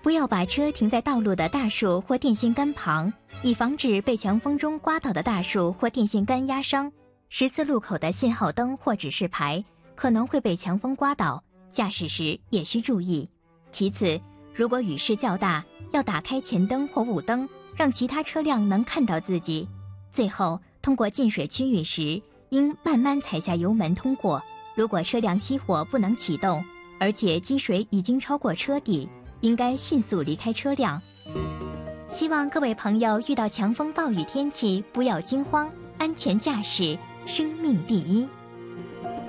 不要把车停在道路的大树或电线杆旁，以防止被强风中刮倒的大树或电线杆压伤。十字路口的信号灯或指示牌可能会被强风刮倒，驾驶时也需注意。其次，如果雨势较大，要打开前灯或雾灯，让其他车辆能看到自己。最后，通过进水区域时，应慢慢踩下油门通过。如果车辆熄火不能启动，而且积水已经超过车底，应该迅速离开车辆。希望各位朋友遇到强风暴雨天气不要惊慌，安全驾驶，生命第一。